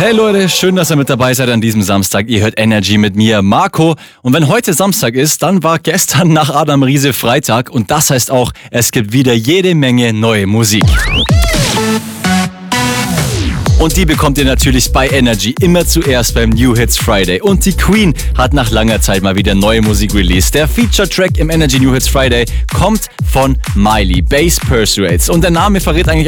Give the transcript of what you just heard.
Hey Leute, schön, dass ihr mit dabei seid an diesem Samstag. Ihr hört Energy mit mir, Marco. Und wenn heute Samstag ist, dann war gestern nach Adam Riese Freitag. Und das heißt auch, es gibt wieder jede Menge neue Musik. Und die bekommt ihr natürlich bei Energy immer zuerst beim New Hits Friday. Und die Queen hat nach langer Zeit mal wieder neue Musik released. Der Feature-Track im Energy New Hits Friday kommt von Miley, Bass Persuades. Und der Name verrät eigentlich